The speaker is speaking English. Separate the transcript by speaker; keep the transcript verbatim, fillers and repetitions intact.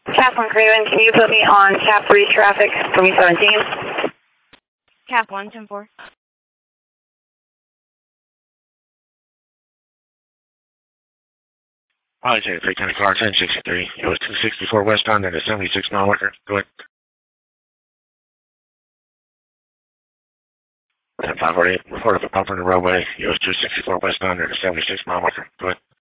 Speaker 1: Catherine Craven, can you put me on Cap three traffic for me seventeen?
Speaker 2: Cap one, ten four.
Speaker 3: Hi, J three County Car ten sixty-three. It was two sixty-four westbound at a seventy-six mile marker. Go ahead. ten five forty-eight, report of a bumper in the roadway. It was two sixty-four westbound at a seventy-six mile marker. Go ahead.